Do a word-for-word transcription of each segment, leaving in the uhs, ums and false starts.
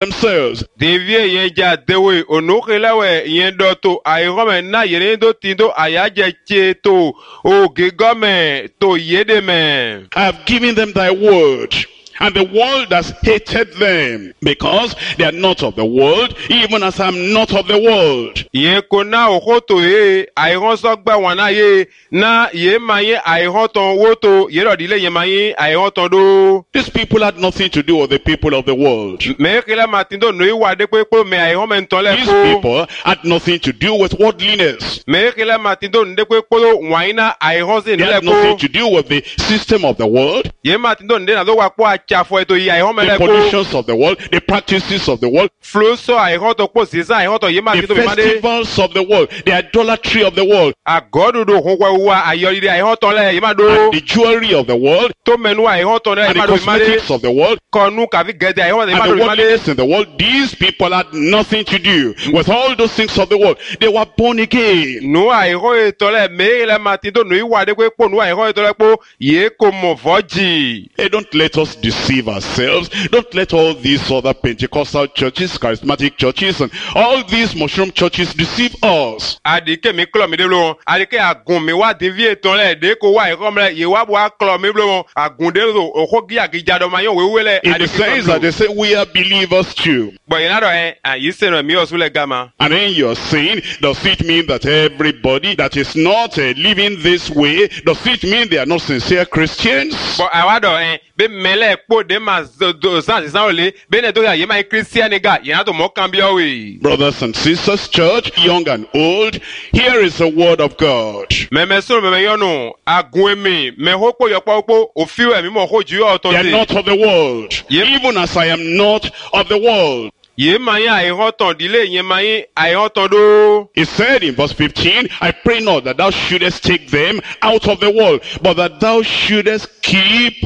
themselves. Devie yenja dewe onukelewe yendo to airome na yerendo tindo ayaje cheto o gigome to yedeme. I have given them thy word, and the world has hated them, because they are not of the world, even as I am not of the world. Ye kona okoto ye airon sogba wana ye na ye maye airon ton woto ye rodile ye maye airon ton do. These people had nothing to do with the people of the world. Me kila matindo no iwade kwe kwe me airon men ton le These ko. people had nothing to do with worldliness. Me kila matindo nde kwe kwe waina airon se They nle had nothing ko. to do with the system of the world, Ye matindo nde na do wa kwa chafo eto ye airon men the le ko. conditions of the world, the practices of the world, Flo so airon to ko sisa airon to ye the matindo be made. festivals of the world, the idolatry of the world, Agodo do ko kwa wa ayori airon ton le ye ma do. and the jewelry of the world, To menu airon ton le ye and the ma do be made. cosmetics of the world, Konu kavi gede airon ye ma and do the be made. worldliness in the world. These people had nothing to do with all those things of the world. They were born again. Nu airon etole me le matindo nu iwade kwe po nu airon etole po ye ko mo voji. Hey, don't let us deceive ourselves. Don't let all these other Pentecostal churches, charismatic churches, and all these mushroom churches deceive us. Adike mi klo mi de lo. Adike agun mi wa devi etole de ko wa airon le ye wa bo klo mi lo agun de lo oko gi agija do mayon wewele. In the sense that they say we are believers too. But you know eh ayi se no mi osule gama. And then you're saying, does it mean that everybody that is not uh, living this way, does it mean they are not sincere Christians? But awado eh be mele po de ma do san san ole be ne do ya ye ma Christian ga ye na to mo kan bi o we. Brothers and sisters, church, young and old, here is the word of God. Meme so meme yono agun emi me ho po yo po po ofiwe mi mo ho ju yo to They are de. not of the world, Yep. even as I am not of the world. Ye maye airon ton dile ye maye airon ton do. He said in verse fifteen, I pray not that thou shouldest take them out of the world, but that thou shouldest keep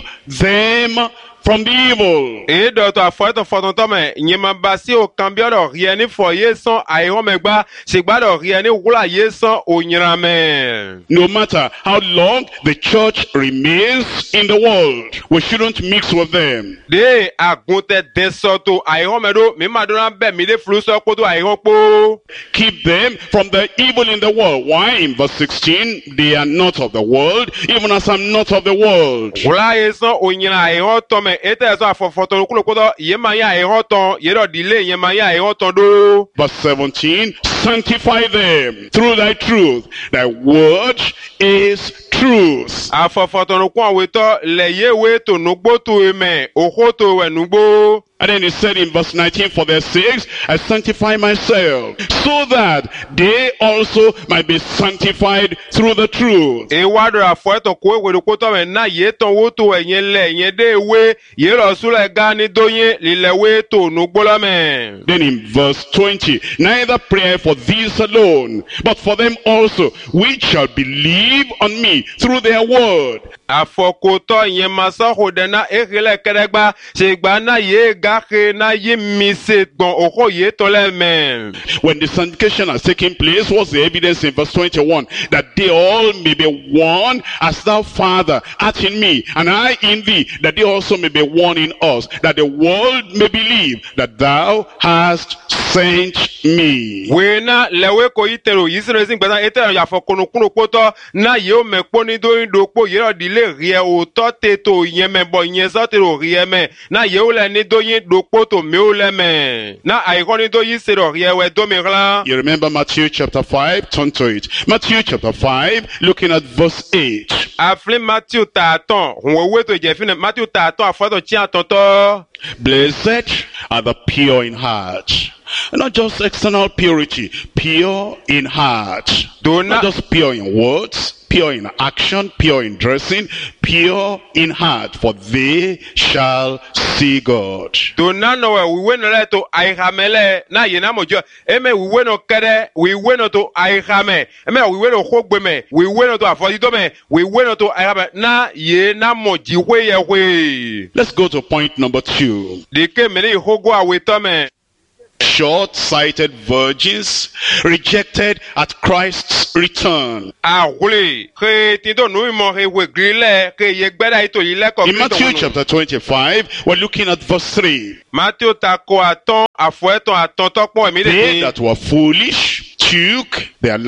them from the evil. E do to afo to fo ton to me ye ma ba si o kan bi o rie ni fo ye son airon me gba se gba do rie ni wula ye son onyiran me. No matter how long the church remains in the world, we shouldn't mix with them. De agun te den so to airon me do mi ma do na be mi de flu so ko to airon po. Keep them from the evil in the world. Why? In verse sixteen, they are not of the world, even as I'm not of the world. Wula ye son onyiran airon to me ete so afo fo ton kulo ko to ye ma ya airon ton ye do dile ye ma ya airon ton do. Verse seventeen, sanctify them through thy truth. Thy word is truth. Afọfọtọ̀nù kún àwọn ètò lẹ́yẹ̀ wé tó nugbó tó emẹ̀ òkú tó wẹ̀ nugbó. And then he said in verse nineteen, for their sakes I sanctify myself, so that they also might be sanctified through the truth. Ìwádìí àfọ̀ẹ́tọ̀ kó ìwé kó tọ̀ mẹ́ náà yé tán wó tó ẹ̀yẹn lẹ̀ ẹ̀yẹn dé ewé yé lọ súnlẹ̀ gá ní dóyè lílẹ̀ wé tó nugbó lọ́mẹ̀. Then in verse twenty, neither pray for these alone, but for them also which shall believe on me through their word. Àfọ̀kòtọ̀ ìyẹn máa sọ́kò dẹ́ná èkìlẹ̀ kẹrẹ́gbá ṣègbà náà yé gáke náà yé mi ṣe gbọ̀n òkò yé tán lẹ́mẹ̀. When the sanctification has taken place, what's the evidence in verse twenty-one? That they all may be one as thou, Father, art in me, and I in thee, that they also may be one in us, that the world may believe that thou hast sent me. Wena lewe ko itero yisere sin gbesa etero ya fokunu kunu poto na ye o me po ni do ndo po ye ro dile rie o to te to yen me bo yen so te ro rie me na ye o le ni do yin do poto me o le me na ai ko ni do yisere rie we do me ran. You remember Matthew chapter five? Turn to it. Matthew chapter five, looking at verse eight. Afle Matthew ta ton won we to je fin Matthew ta ton afoto chi atonto. Blessed are the pure in heart. Not just external purity, pure in heart. Do Not not just pure in words, pure in action, pure in dressing, pure in heart, for they shall see God. do not know we we no le to ai hamele na ye na mojo eme we we no kere we we no to ai hame eme we we no hogbe me we we no to afodi to me we we no to ai hame na ye na moji we ye we. Let's go to point number two. De ke me le hogo awe to me. short-sighted virgins rejected at Christ's return. Ahule ke tindo nu mo he wegrile ke ye gbeda ito ile ko. In Matthew chapter twenty-five, we're looking at verse three. Matthew tako aton afo eton aton topo emi de. They that were foolish took their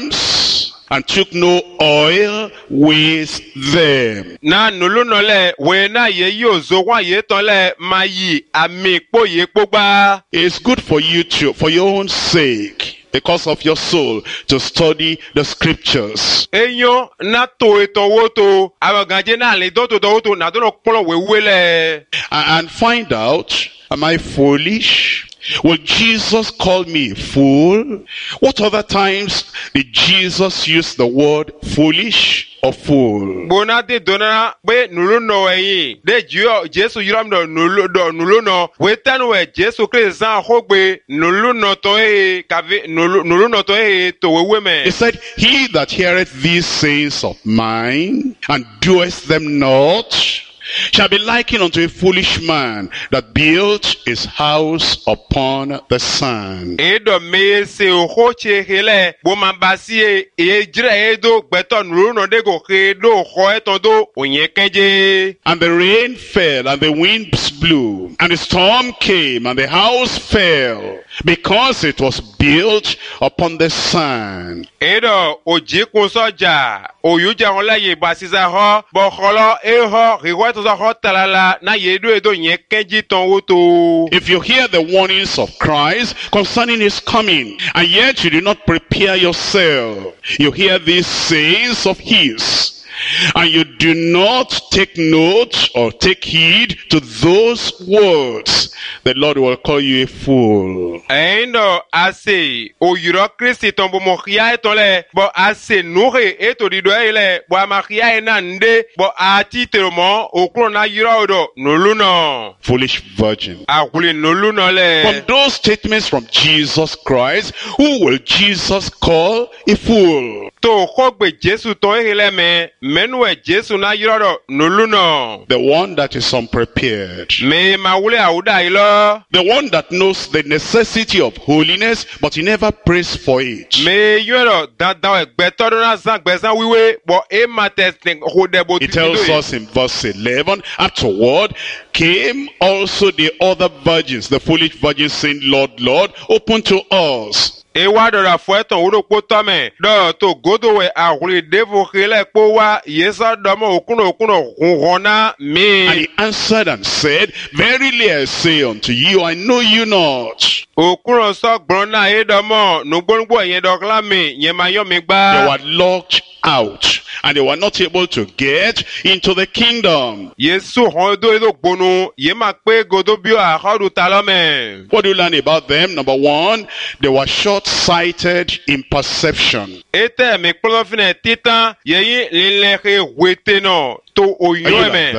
lamps and took no oil with them. Na nuluno le we na ye yo zo wa ye ton le mayi ami po ye pogba. It's good for you to, for your own sake, because of your soul, to study the scriptures. Eyo na to eton woto awaganje na le do to do to na do no polo we wele. And find out, am I foolish? Will Jesus call me a fool? What other times did Jesus use the word foolish or fool? Bona de dona be nuluno eyin de jo Jesu yiram do nulu do nuluno we tanu we Jesu Christ san hogbe nuluno to e kave nuluno to e to we me. He said, he that heareth these sayings of mine and doeth them not shall be likened unto a foolish man that built his house upon the sand. Edo me se oche hele bo mabasi e jire edo gbeto nuruno de go edo ho etondo onyekeje. And the rain fell, and the winds blew, and the storm came, and the house fell, because it was built upon the sand. Edo oji kun soja oyuja hola ye basisa ho bo kholo e ho riwa to ho talala na ye do edo nyekeji ton woto. If you hear the warnings of Christ concerning his coming, and yet you do not prepare yourself, you hear these sayings of his, and you do not take note or take heed to those words, the Lord will call you a fool. Endo ase oyuro Kristi tombo mokhia etole bo ase noure eto dido ele bo amakhia enande bo atitermo okro na yirodo noluno. Foolish virgin. Akule noluno le. From those statements from Jesus Christ, who will Jesus call a fool? To khogbe Jesu to ele me menwe Jesu na yirodo noluno. The one that is unprepared. Me mawule auda ilo. The one that knows the necessity of holiness, but he never prays for it. Me yoro da da egbeto do na san gbesan wiwe bo e matesting hodebo. It tells us in verse eleven, afterward came also the other virgins, the foolish virgins, saying, Lord, Lord, open to us. Ewa do la fueton udo potame do to godo we ahuri devo khile po wa yesa domo okuno okuno rona me. And he answered and said, verily I say unto you, I know you not. Okuno so gbona edomo nugbonugbo yen dokla me yen mayo mi gba. They were locked out, and they were not able to get into the kingdom. Yesu hondo edo gbonu yema pe godo bio a hodu talome. What do you learn about them? Number one, they were short-sighted in perception. Ete me klofine titan yeyin lelehe wete no. Are you like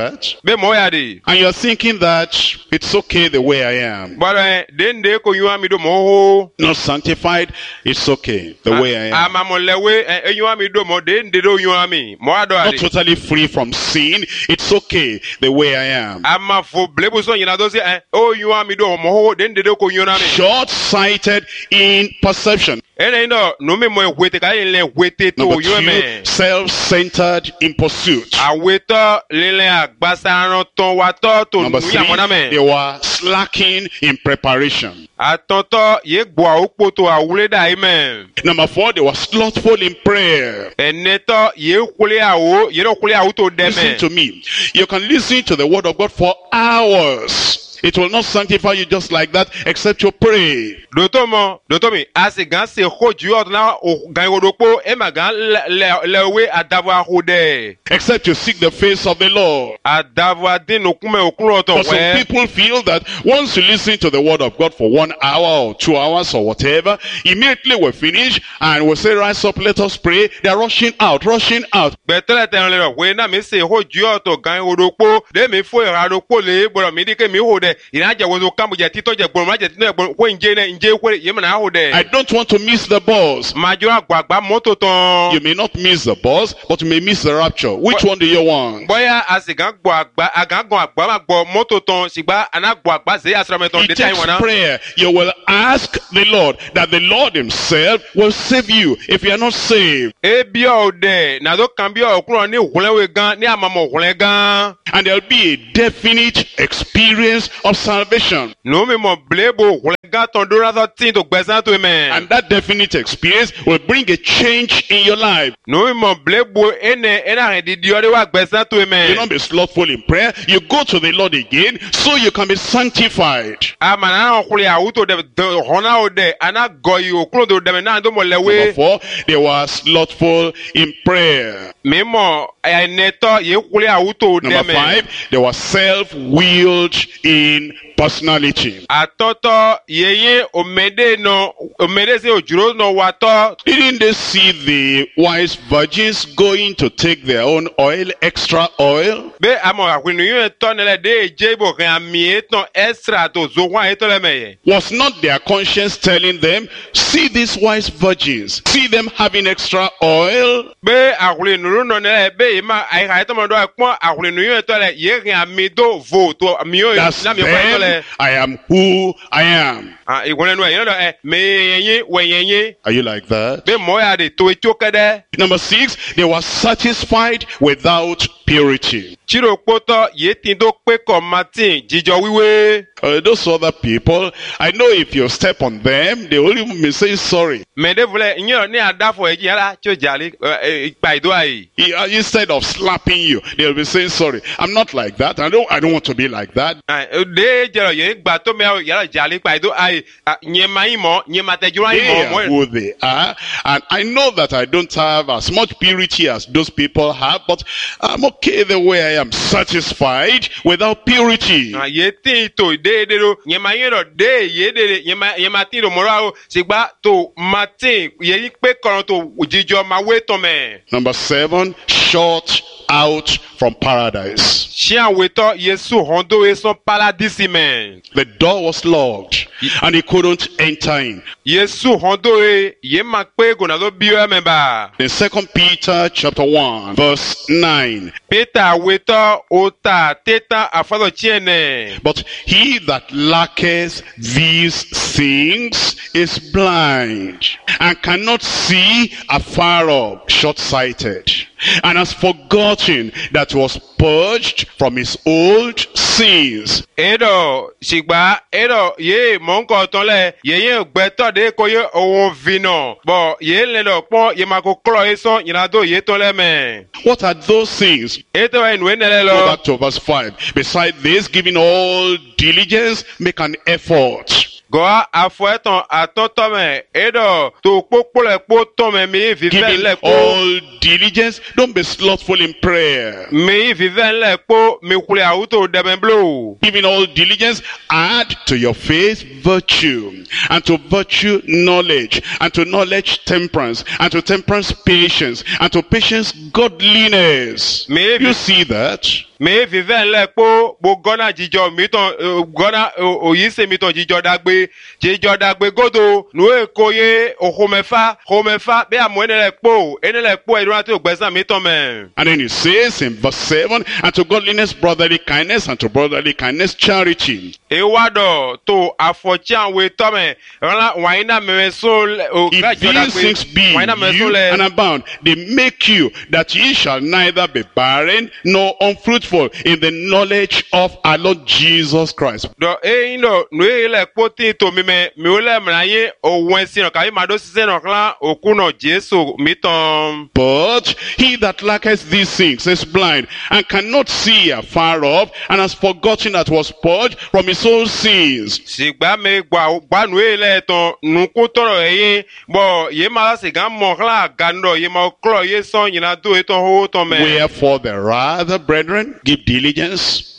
that? And you're thinking that it's okay the way I am. Not sanctified, it's okay the way I am. Not totally free from sin, it's okay the way I am. Short-sighted in perception. Number two, self-centered in pursuit. Number three, they were slacking in preparation. Number four, they were slothful in prayer. Listen to me. You can listen to the word of God for hours. It will not sanctify you just like that, except you pray. Except you seek the face of the Lord. But some people feel that once you listen to the word of God for one hour or two hours or whatever, immediately we finish and we say, rise up, let us pray. They are rushing out, rushing out. de ina je wozo kambu je tito je gbon ma je tito gbon ko nje ne nje ko ye ma na ho de I don't want to miss the bus. majo agbagba moto ton You may not miss the bus, but you may miss the rapture. Which one do you want? boya asigan gbo agba agagun agba ma gbo moto ton sigba ana gbo agba ze asra ton It de time takes wana prayer. You will ask the Lord that the Lord himself will save you if you are not saved. e bi o de na do kan bi o kuro ni hulewe gan ni amamo hule gan And there will be a definite experience of salvation. no me mo blebo hule gan ton do rather tin to gbesan to me And that definite experience will bring a change in your life. no me mo blebo ene ena re di di o de wa gbesan to You me don't be slothful in prayer. You go to the Lord again so you can be sanctified. amana na hule auto de hona o de ana goyi o kuro do de me na do mo Number lewe four, they were slothful in prayer. me mo eneto ye hule auto de Number me five, they were self-willed in personality. atoto yeye omede no omede se ojuro no wato Didn't they see the wise virgins going to take their own oil, extra oil? be amo akwinu yun to nele de jebo kan ami eton extra to zo wa eto le meye Was not their conscience telling them, see these wise virgins, see them having extra oil? be akwinu no nele be ma ai ha eto mo do pon akwinu yun to le ye kan ami do vo to ami o That's na mi ko to le them. I am who I am. ah igwon no yin do e me yin we yin Are you like that? be mo ya de to echo kede Number six, they were satisfied without purity. chiro poto ye tin do pe ko martin jijo wiwe Uh, those other people, I know if you step on them, they will even say sorry. me de vule yin ni adafo e yara cho jali ipa ido ai He- uh, Instead of slapping you, they'll be saying sorry. I'm not like that. I don't. I don't want to be like that. de jero ye gba to me yara jali pa ido ai yin ma yin mo yin ma te jura They yin mo are who they are, and I know that I don't have as much purity as those people have, but I'm okay the way I am, satisfied without purity. ah ye tin to de de ro yin ma yin ro de ye de yin ma yin ma tin ro mo ra o sigba to martin ye yin pe koran to jijo ma we to me Number seven, shut out from paradise. shi awe to yesu hondo e son paradise men The door was locked, and he couldn't enter in. yesu hondo e ye ma pe go na lo bi o me ba In Second Peter chapter one, verse nine. peter awe to o ta teta afalo chiene But he that lacketh these things is blind, and cannot see afar off, short-sighted, and has forgotten that was purged from his old sins. edo sigba edo ye mo nko ton le ye ye gbe to de ko ye ohun vino bo ye le lo pon ye ma ko klo e so yin do ye to le me What are those things? eto e nu enele Go lo back to verse five. Beside this, giving all diligence, make an effort. go afo eton atoto me edo to popo le po to me mi vive Giving le po all diligence. Don't be slothful in prayer. mi vive le po mi kule auto de me blo Giving all diligence, add to your faith virtue, and to virtue knowledge, and to knowledge temperance, and to temperance patience, and to patience godliness. Maybe. You see that? mi vive le po bo gona jijo mi ton gona oyi se mi ton jijo dagbe jijo dagbe godo nu e ko ye ohomefa homefa be amo ene le po ene le po e ran ti ogbesan mi ton me And then it says in verse seven, and to godliness brotherly kindness, and to brotherly kindness charity. e wado to afochi anwe to me ran waina me so o If gajo these things dagbe be waina me so you and le abound, they make you that ye shall neither be barren nor unfruitful in the knowledge of our Lord Jesus Christ. do e ino nu e le po ti to mi me mi o le mra ye o wen si no ka ma do si se no klan okuno Jesu mi ton But he that lacketh these things is blind, and cannot see afar off, and has forgotten that was purged from his old sins. sigba me gba gba nu e le ton nu ku toro yin bo ye ma se gan mo klan gando ye ma klo ye son yin na do e ton ho ton me Wherefore the rather, brethren, give diligence,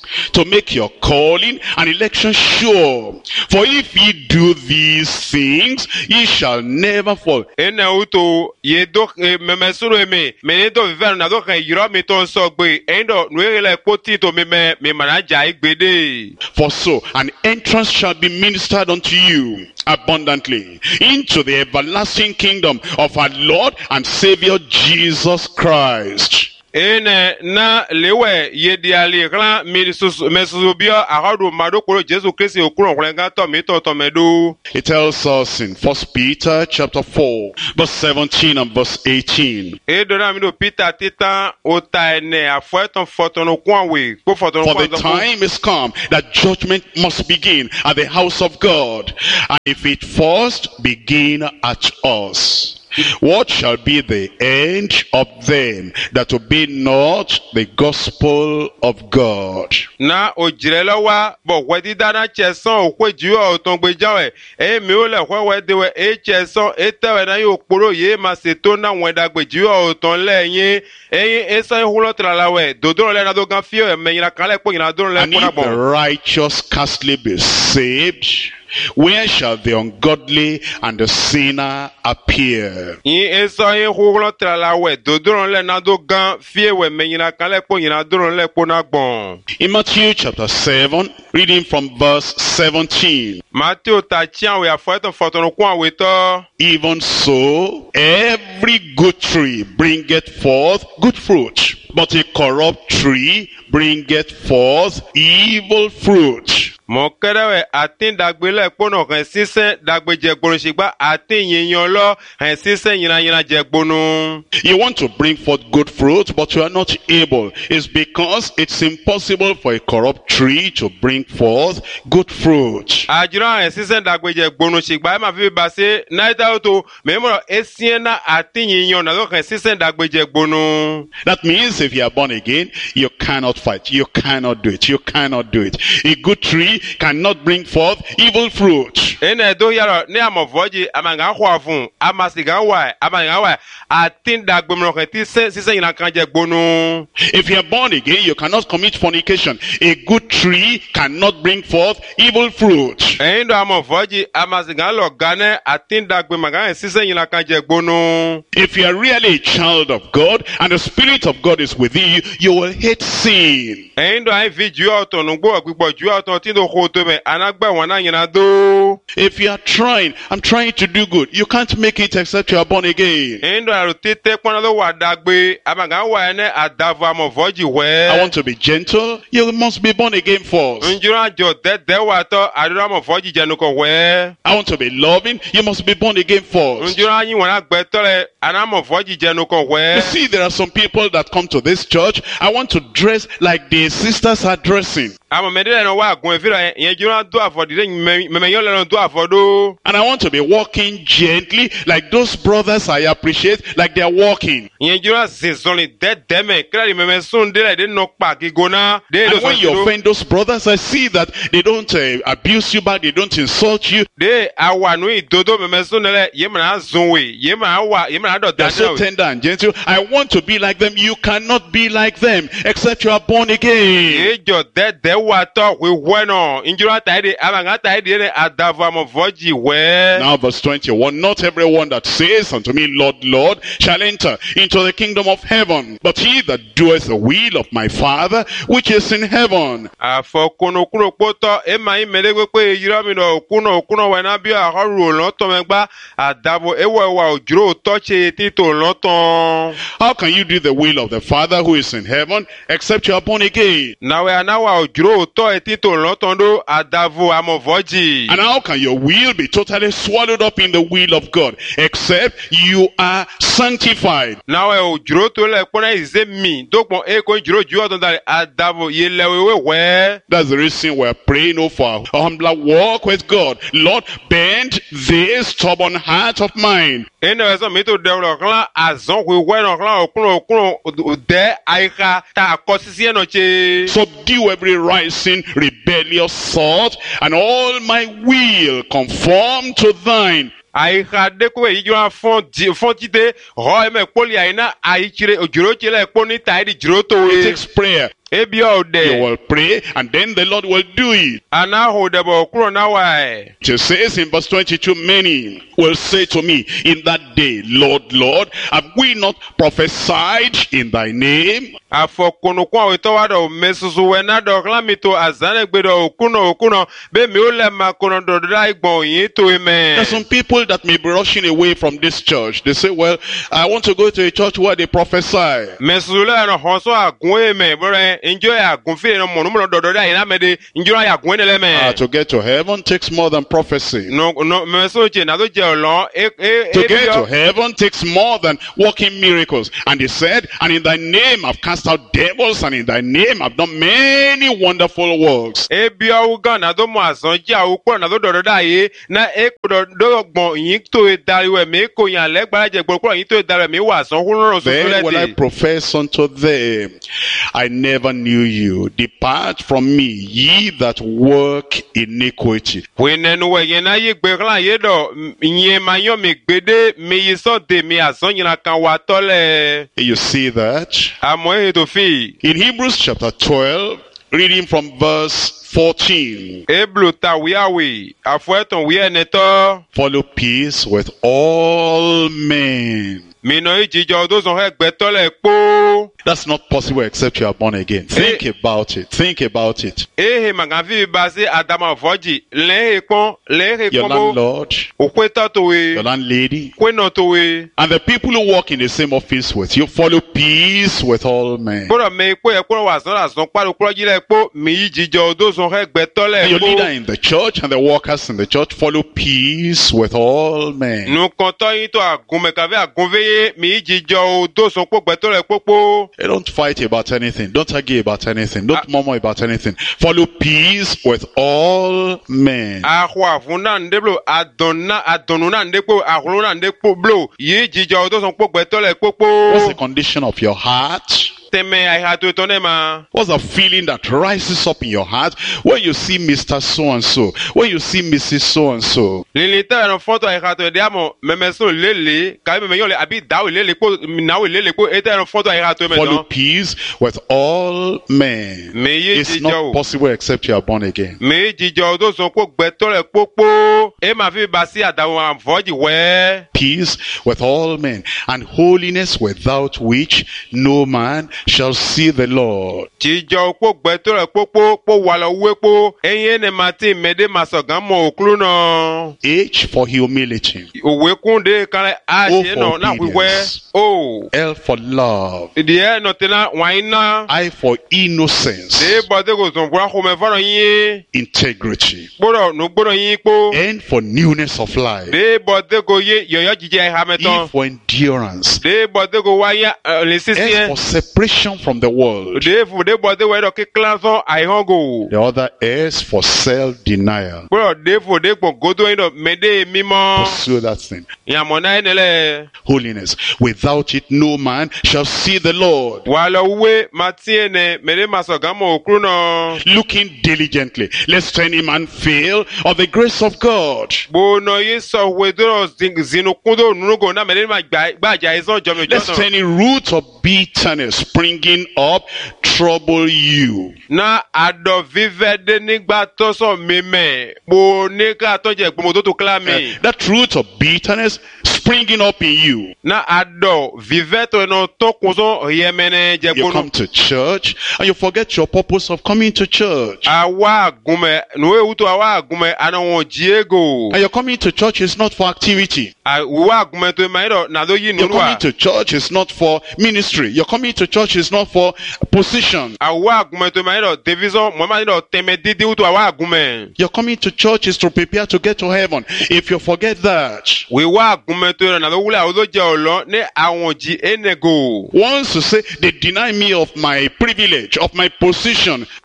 to make your calling and election sure. For if ye do these things, ye shall never fall. ene uto ye do meme suru me me do viver na do kan yiro mi to so gbe endo nuele poti to me me me manaja igbede. For so an entrance shall be ministered unto you abundantly into the everlasting kingdom of our Lord and Savior Jesus Christ. ene na lewe ye diali kla mi sus mesubio ahodo madokoro Jesus Christ okuro kwenga to mi to to medu. It tells us in First Peter chapter four, verse seventeen and verse eighteen. e do na mi do Peter tita ota ene afoton foton kwanwe ko foton For the kwanwe. time is come that judgment must begin at the house of God, and if it first begin at us, what shall be the end of them that obey not the gospel of God? Na ojirelo wa bo wedi dana cheson okweju o ton gbejawe e mi o le hwewe dewe e cheson e tewe na yo poro ye ma se to na weda gbeju o ton leyin eyin esan hulo tralawe dodoro le na do gan fio e meyin na kan le po yin na do le And po na if the bon. righteous scarcely be saved, where shall the ungodly and the sinner appear? Yin esan yin hulo tralawe dodoro le na do gan fie we meyin na kan le po yin na do le po na bon. In Matthew chapter seven, reading from verse seventeen. Matthew ta chian we afoton foton kwanwe to. Even so, every good tree bringeth forth good fruit, but a corrupt tree bringeth forth evil fruit. Mon kerewe atin dagbele pono ren sisen dagbe jegbonu sigba atin yiyan lo ren sisen yina yina jegbonu. You want to bring forth good fruit, but you are not able. It's because it's impossible for a corrupt tree to bring forth good fruit. Ajira ren sisen dagbe jegbonu sigba e ma fi ba se naita oto me mo esien na atin yiyan na ren sisen dagbe jegbonu. That means if you are born again, you cannot fight. You cannot do it. You cannot do it. A good tree cannot bring forth evil fruit. Ene do yaro ne amovoji amanga kwa fun amasiga wa amanga wa atin dagbe mo ren ti sisen yina kan jegbonu. If you are born again, you cannot commit fornication. A good tree cannot bring forth evil fruit. Endo amovoji amasiga lo gane atin dagbe maga sisen yina kan jegbonu. If you are really a child of God and the Spirit of God is within you, you will hate sin. Endo ai vi ju auto no gbo gbigbo ju auto tin do ko to me anagba wọn na yina do. If you are trying, I'm trying to do good, you can't make it except you are born again. Endo aro tete pon lo wa dagbe amaga wa ene adavo amovoji we. I want to be gentle, you must be born again first. Njura jo de de wa to adura amovoji jenu ko we. I want to be loving, you must be born again first. Njura yin wọn agbe to le anamovoji jenu ko You we. see, there are some people that come to this church, I want to dress like the sisters are dressing. Amo medele no wa gun efira yen jura do afodi de me yon le no do afodo. And I want to be walking gently like those brothers I appreciate, like they are walking. Yen jura sezonli de de me kra me me sun de le de no pa gigona de And do when you so. offend those brothers, I see that they don't uh, abuse you back, they don't insult you. De awa no idodo me me sun le ye ma zunwe ye ma wa ye ma do They're so daniel. tender and gentle. I want to be like them. You cannot be like them except you are born again. Ejo de de wa to we bueno injura taide abanga taide ne adavo amovoji we. Now verse twenty-one, not everyone that says unto me, Lord, Lord, shall enter into the kingdom of heaven, but he that doeth the will of my Father which is in heaven. Afọ kuno kuno poto e ma imele pe yira mi no kuno kuno we na bi ahoru lo to megba adavo ewo wa ojuro to che ti to lo ton. How can you do the will of the Father who is in heaven except you are born again? Na we na wa ojuro to ti to lo ton do adavo amovoji. And how can your will be totally swallowed up in the will of God except you are sanctified? Na we ojuro to le pona ize mi dokpon e ko ojuro ju odon dare adavo ye lewe we. That's the reason we're praying oh, for a humbler walk with God. Lord, bend this stubborn heart of mine. Ene we so mi to de lo kan azon we we no kan okuno okuno de aika ta akosisi no che. Subdue every rising rebellious thought, and all my will conform to thine. Aika de ko yi jura fon di fon ti de ho e me poli aina ai chire ojuro chile poni tai di juro to It e. takes prayer Ebi o You de. will pray, and then the Lord will do it. Ana ho de bo kuro na wa. It says in verse twenty-two, many will say to me in that day, Lord, Lord, have we not prophesied in thy name? Afɔkono kwa weto wa do mesusu we na do klami to azane gbe do okuno okuno be mi o le ma kono do da igbon yin to There are eme. some people that may be rushing away from this church. They say, well, I want to go to a church where they prophesy. Mesusu le no honso agun eme bore enjoy agun fi no mo no do do da ina me de enjoy agun ne le Ah, me. to get to heaven takes more than prophecy. No no mesusu che na do je olon e e To e get to bio. heaven takes more than working miracles. And he said, and in thy name I've cast out devils, and in thy name I've done many wonderful works. E bio u gan na do mo asan je awu ko na do do da ye na e ko do do gbon yin to e dari we me ko yan le gbara je gboro yin to e dari mi wa san hunro so Then will I le. profess unto them, I never knew you. Depart from me, ye that work iniquity. Wenenu we yen na ye gbe klan ye do yen ma yo mi gbede mi yi so de mi asan yin kan wa tole. You see that? Amo e to fi. In Hebrews chapter twelve, reading from verse fourteen. Eblo ta wi awi afo eton wi eneto. Follow peace with all men. Mi no ijijo do son he gbe tole po. That's not possible except you are born again. Think about it. Think about it. Ehe magavi ba se adama voji le he pon le he Your pon bo. landlord, Okweta to we. your landlady, Kwe no to we. and the people who work in the same office with you, follow peace with all men. Boro me po e po wa san la san pa lo kuro ji le po mi ijijo do son he gbe tole And your leader po. in the church and the workers in the church, follow peace with all men. Nu kan to yin to agun me ka ve agun veye mi ijijo do son po gbe tole popo. They don't fight about anything. Don't argue about anything. Don't murmur about anything. Follow peace with all men. Ahwa funa ndeblo adonna adonuna ndepo ahuluna ndepo blo yi ijijo do son po gbe tole What's the popo. condition of your heart? Teme ai ha to to ne ma. What's the feeling that rises up in your heart when you see Mister So-and-so, when you see Missus So-and-so? Lili ta no foto ai ha to de amo meme so lele ka me yo le abi dawo lele po na we lele po eta no foto ai ha to me Follow no. peace with all men. Me ye It's not jijo. possible except you are born again. Me jijo do son po gbe tole popo. E ma fi ba si adawo am voji we. Peace with all men, and holiness without which no man shall see the Lord. Jijo po gbe tole popo po wa lo we po. Eyin ne mati mede masogan mo oklu no. H for humility, Òwe kúnde kan a O ṣe for nọ náà wíwẹ́ obedience. o. L for love, Ìdí ẹ̀ nọ tẹ́lá wọ́n iná. I for innocence, Ṣé bọ́dé kò sùn fún akọ̀mọ̀ fọ́nà yín? integrity, Gbọ́dọ̀ nù gbọ́dọ̀ yín pọ̀. N for newness of life, Ṣé bọ́dé kò yé yọ̀yọ́ jíjẹ ẹ̀ha E mẹ́tọ́? for endurance, Ṣé bọ́dé kò wáyé lè sísí S ẹ̀? for separation from the world. Ṣé fúdé bọ́dé wẹ̀ dọ̀ kíkílá sọ àìhàngò? The other S for self-denial. Gbọ́dọ̀ dé fúdé pọ̀ gòdó yín dọ̀ mẹ́dẹ́ mímọ́. Pursue that thing. Ìyàmọ̀ náà ẹ̀ nílẹ̀. Holiness. Without it, no man shall see the Lord. Wà á lọ wúwé máa tí ẹ̀ nẹ mẹ́dẹ́ máa sọ̀gá mọ̀ òkúrú náà. Looking diligently, lest any man fail of the grace of God. Bono yi sọ wedoro zinu kundo nunugo na mẹ́rin ma gbàjà ẹ̀sán jọmi Lest jọ́nà. any root of bitterness springing up trouble you. Na àdọ̀ fífẹ́ dé nígbà tó sọ mímẹ́. Bo ní ká tó jẹ gbọmọ tó tó kílá mi. Uh, that root of bitterness springing up in you. Na àdọ̀ fífẹ́ tó ẹnu tó kun sọ yẹmẹ́nẹ́ jẹ You come gbọnú. to church and you forget your purpose of coming to church. Àwa àgùnmẹ̀ nùwé wútu àwa àgùnmẹ̀ àná wọn jíégò. And your coming to church is not for activity. Àwa àgùnmẹ̀ tó máa ń dọ̀ nàdó yìí Your nínú wa. coming to church is not for ministry. Your coming to church is not for position. Àwa àgùnmẹ̀ tó máa ń dọ̀ tẹ̀físọ̀ mọ̀ máa ń dọ̀ tẹ̀mẹ̀ dídí wútu àwa àgùnmẹ̀. Your coming to church is to prepare to get to heaven. If you forget that, Wíwá àgùnmẹ̀ tó yẹ nàdó wúlẹ̀ àwọn tó jẹ ọ̀lọ́ ní àwọn jí ẹnẹgò. once you say they deny me of my privilege, of my position,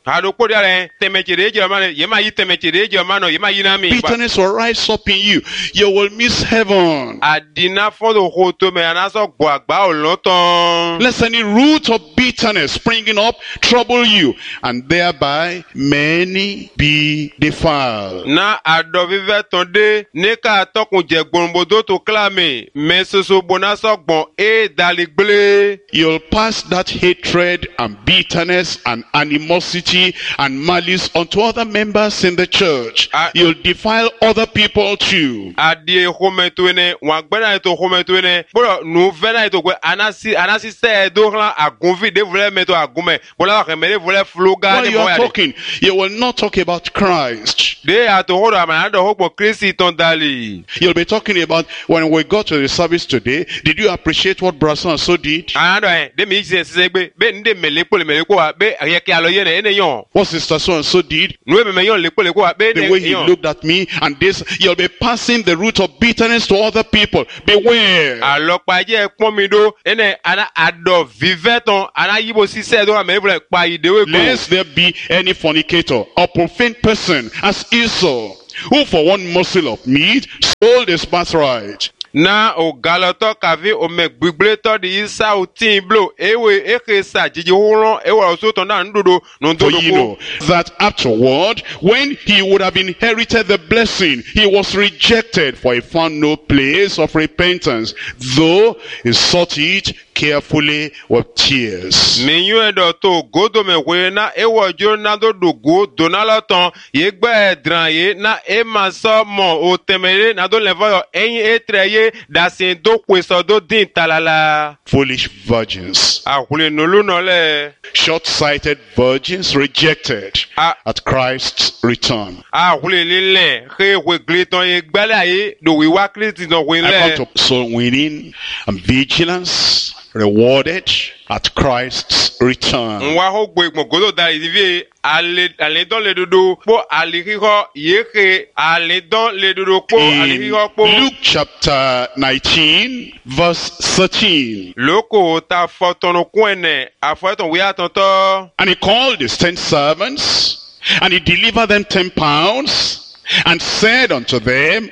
Adokpo diare temechire Germano, yema yi temechire Germano, yema yi na mi. Bitterness will rise up in you. You will miss heaven. Adina fodo hoto me anaso gbagba oloton. Lest any root of bitterness springing up trouble you, and thereby many be defiled. Na ado vive tonde neka tokun je gbonbodo to clame me soso bonaso gbon e daligbele. You'll pass that hatred and bitterness and animosity and malice onto other members in the church. Uh, You'll defile other people too. Adie hometwene wagbena to hometwene bolo nu vena to kwe anasi anasi se do hlan agunvi de vle meto agume bola remele vle floga While de you are moya talking, you will not talk about Christ. de ato hodo amana do hokpo Kristi ton dali. You'll be talking about when we got to the service today, did you appreciate what Brother and so did? Ando eh de mi se se gbe be nde melepo le melepo wa be ayeke aloye ne ene yon. What Sister so and so did? Nu e me yon lepo lepo wa be The way he yon. looked at me and this, you'll be passing the root of bitterness to other people. Beware. Alopa je pon mi do ene ana ado viveton ana yibo si se do amele vle pa idewe ko. Lest there be any fornicator or profane person as Esau, who for one morsel of meat sold his birthright. Na o galoto kavi o me gbigble to di isa o tin blo ewe eke sa jiji huron ewe o so ton na ndodo no For ndodo you ko. know that afterward, when he would have inherited the blessing, he was rejected, for he found no place of repentance, though he sought it carefully with tears. Me yu edo to godo me we na ewo jo na do do go do na lo ton ye gbe dran ye na e ma so mo o temere na do levo yo eyin etre ye da sin do kweso do din talala. Foolish virgins, Ahule nolu no le. short-sighted virgins rejected Ah. at Christ's return. Ahule lile he we gliton ye gbele ye do we wa Kristi no we I le. come to soul winning and vigilance rewarded at Christ's return. Nwa ho gbe gbogodo da idivi ale ale don le dodo po ale hiho yeke ale don le dodo po ale In hiho po. Luke chapter nineteen, verse thirteen. Loko ta fotono kwene afoton we atonto. And he called his ten servants, and he delivered them ten pounds, and said unto them,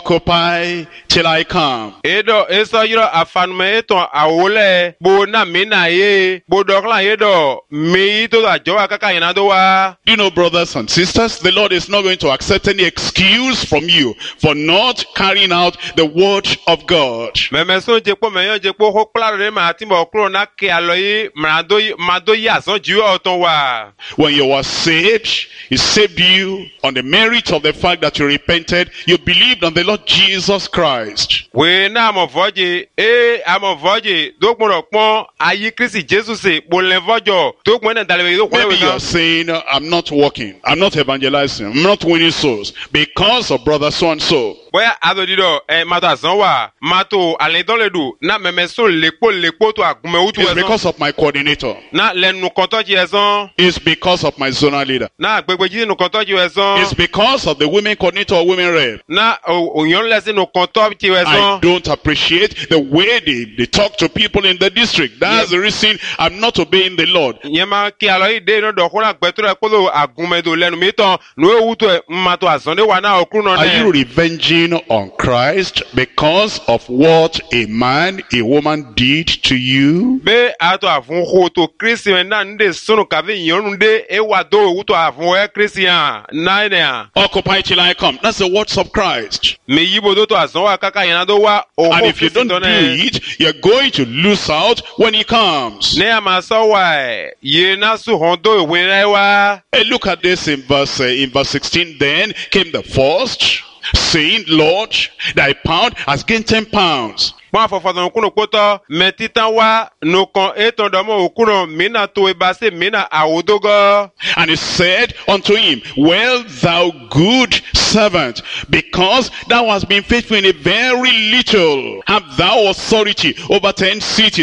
Occupy till I come. Edo eso yiro afanume eton awole bo na mina ye bo dokla edo mi to da jowa kaka yana do wa. Do you know, brothers and sisters, the Lord is not going to accept any excuse from you for not carrying out the word of God. Meme so jepo me yon jepo ho plaro de ma timbo kro na ke aloyi mado mado ya so ju oton wa. When you were saved, he saved you on the merit of the fact that you repented, you believed on the Lord Jesus Christ. We na mo voje e amo voje do gboro pon ayi Kristi Jesus se bo le vojo to gbon na dalwe do Maybe you kwa. are saying, I'm not working, I'm not evangelizing, I'm not winning souls because of brother so and so. Boya ado dido e mato azan wa mato ale don le do na meme so lepo lepo to agunme utu It's ezan because of my coordinator. na lenu konto ji ezan It's because of my zonal leader. na gbegbe ji nu konto ji ezan It's because of the women coordinator or women rep. na oyan lesi nu konto ji I ezan don't appreciate the way they, they talk to people in the district. That's the reason I'm not obeying the Lord. yen ma ki alo ide no do kona gbetro e polo agunme do lenu mi ton nu ewu to e mato azan de wa na okru no Are you ne revenging on Christ because of what a man, a woman did to you? be ato afun ho to Christian na nde sunu kavi yonu de e wa do ewu to afun e Christian na ne a Occupy till I come. That's the words of Christ. me yibo do to azan wa kaka yen do wa o And if you don't do it, you're going to lose out when he comes. ne ama so wa ye na su hondo ewe na wa. Hey, look at this in verse uh, in verse sixteen. Then came the first, saying, Lord, thy pound has gained ten pounds. Pon afofadon kuno poto me titan wa no kon eton domo okuno mina to ebase mina awodogo. And he said unto him, Well, thou good servant, because thou hast been faithful in a very little, have thou authority over ten cities.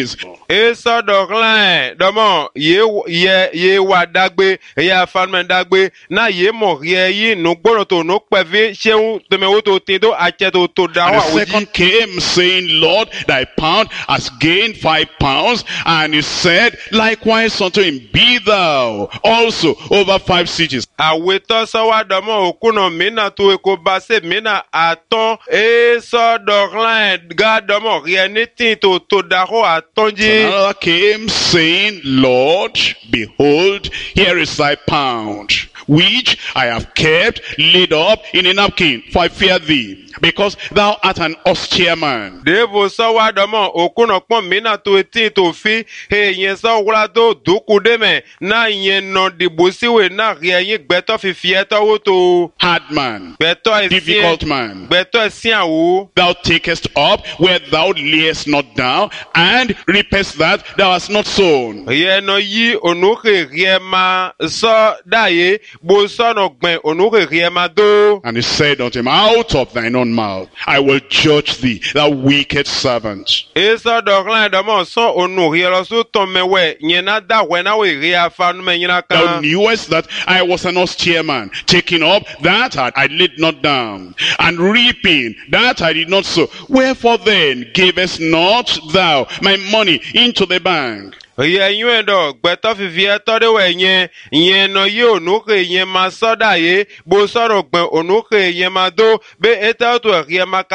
Eso doglan domo ye ye ye wa dagbe ya fanmen dagbe na ye mo ye yi no gboro to no peve seun to me wo to tin do ache to to da And wa the oji. second came saying, Lord, thy pound has gained five pounds. And he said, likewise unto him, be thou also over five cities. Aweto so wa domo okuno mina to eko base mina aton eso doglan ga domo ye ni tin to to da ho atonji. Another came saying, Lord, behold, here is thy pound, which I have kept laid up in a napkin, for I fear thee, because thou art an austere man. Devo so wa domo okuno pon mina to eti to fi he yen so wura do duku de me na yen no di bosiwe na rie yin gbeto fi fi eto wo to Hard man, gbeto e difficult man, gbeto e sian wo thou takest up where thou layest not down, and reapest that thou hast not sown. ye no yi onuke rie ma so daye bo so no gben onuke rie ma do. And he said unto him, out of thine own mouth I will judge thee, thou wicked servant. Eso doglan domo so onu rie lo so to mewe yen na da we na we rie afa no me nyina Thou kan. knewest that I was an austere man, taking up that I laid not down, and reaping that I did not sow. Wherefore then gavest not thou my money into the bank? Ye yuen do gbeto fifi eto de we yen yen no ye onuke yen ma so daye bo so ro gben onuke yen ma do be eto to rie ma